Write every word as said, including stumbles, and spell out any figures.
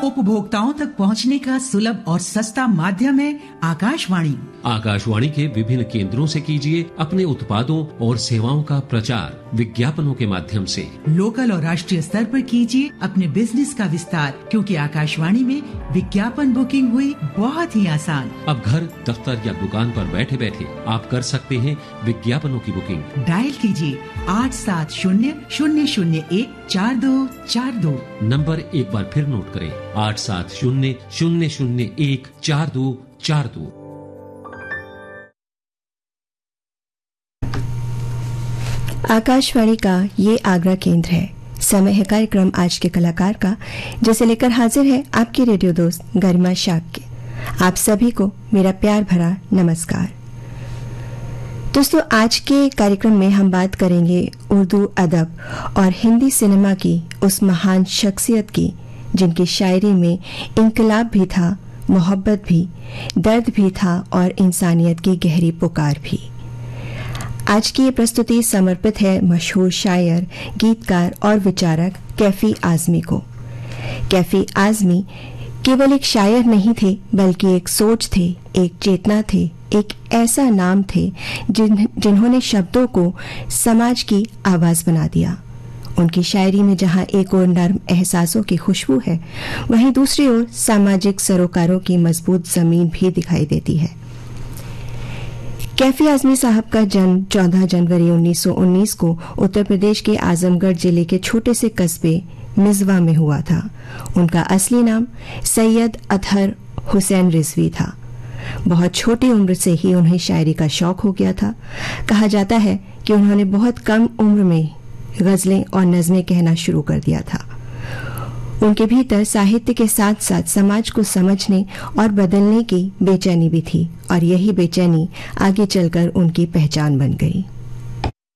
उपभोक्ताओं तक पहुंचने का सुलभ और सस्ता माध्यम है आकाशवाणी। आकाशवाणी के विभिन्न केंद्रों से कीजिए अपने उत्पादों और सेवाओं का प्रचार विज्ञापनों के माध्यम से। लोकल और राष्ट्रीय स्तर पर कीजिए अपने बिजनेस का विस्तार, क्योंकि आकाशवाणी में विज्ञापन बुकिंग हुई बहुत ही आसान। अब घर, दफ्तर या दुकान पर बैठे बैठे आप कर सकते हैं विज्ञापनों की बुकिंग। डायल कीजिए आठ सात शून्य शून्य शून्य एक चार दो चार दो। नंबर एक बार फिर नोट करें, आठ सात शून्य शून्य शून्य एक चार दो चार दो। आकाशवाणी का ये आगरा केंद्र है। समय है कार्यक्रम आज के कलाकार का, जिसे लेकर हाजिर है आपकी रेडियो दोस्त गरिमा शाक्य। आप सभी को मेरा प्यार भरा नमस्कार। दोस्तों, आज के कार्यक्रम में हम बात करेंगे उर्दू अदब और हिंदी सिनेमा की उस महान शख्सियत की जिनकी शायरी में इनकलाब भी था, मोहब्बत भी, दर्द भी था और इंसानियत की गहरी पुकार भी। आज की ये प्रस्तुति समर्पित है मशहूर शायर, गीतकार और विचारक कैफी आज़मी को। कैफी आज़मी केवल एक शायर नहीं थे, बल्कि एक सोच थे, एक चेतना थे, एक ऐसा नाम थे जिन जिन्होंने शब्दों को समाज की आवाज बना दिया। उनकी शायरी में जहां एक ओर नर्म एहसासों की खुशबू है, वहीं दूसरी ओर सामाजिक सरोकारों की मजबूत जमीन भी दिखाई देती है। कैफी आज़मी साहब का जन्म चौदह जनवरी उन्नीस सौ उन्नीस को उत्तर प्रदेश के आजमगढ़ जिले के छोटे से कस्बे मिज़वा में हुआ था। उनका असली नाम सैयद अतहर हुसैन रिजवी था। बहुत छोटी उम्र से ही उन्हें शायरी का शौक हो गया था। कहा जाता है कि उन्होंने बहुत कम उम्र में गजलें और नज़में कहना शुरू कर दिया था। उनके भीतर साहित्य के साथ साथ समाज को समझने और बदलने की बेचैनी भी थी, और यही बेचैनी आगे चलकर उनकी पहचान बन गई।